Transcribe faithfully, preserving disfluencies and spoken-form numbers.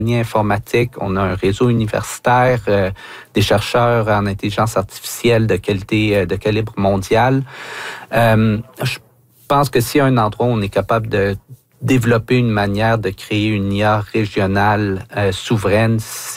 informatique, on a un réseau universitaire, euh, des chercheurs en intelligence artificielle de qualité, euh, de calibre mondial. Euh, je pense que s'il y a un endroit où on est capable de développer une manière de créer une I A régionale euh, souveraine,